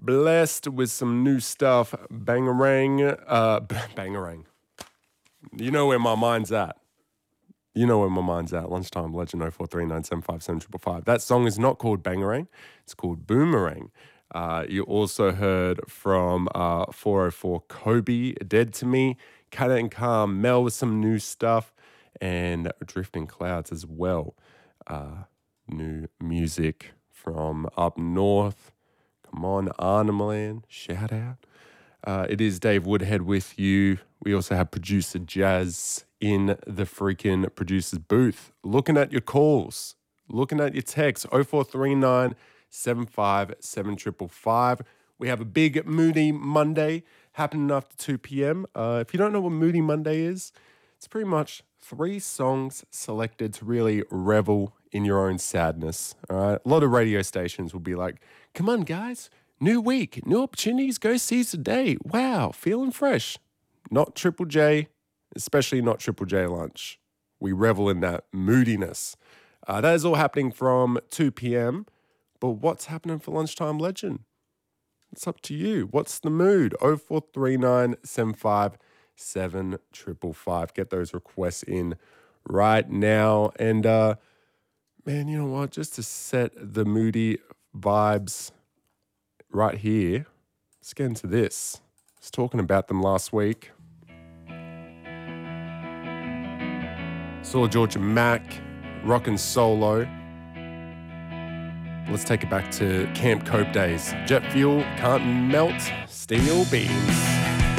blessed with some new stuff. Bangarang. Bangarang. You know where my mind's at. Lunchtime Legend 0439757555. That song is not called Bangarang. It's called Boomerang. You also heard from 404 Kobe, Dead to Me, Cat and Calm, Mel with some new stuff, and Drifting Clouds as well. New music from up north. Come on, Arnhem shout out. It is Dave Woodhead with you. We also have producer Jazz in the freaking producer's booth, looking at your calls, looking at your texts, 0439 75 7555. We have a big Moody Monday happening after 2 p.m. If you don't know what Moody Monday is, it's pretty much 3 songs selected to really revel in your own sadness. All right, a lot of radio stations will be like, come on, guys, new week, new opportunities, go seize the day. Wow, feeling fresh. Not Triple J, especially not Triple J lunch. We revel in that moodiness. That is all happening from 2 p.m., but what's happening for Lunchtime Legend? It's up to you. What's the mood? 0439 75 7555. Get those requests in right now. And, man, you know what? Just to set the moody vibes right here, let's get into this. I was talking about them last week. Saw Georgia Mac rocking solo. Let's take it back to Camp Cope days. Jet fuel can't melt steel beams.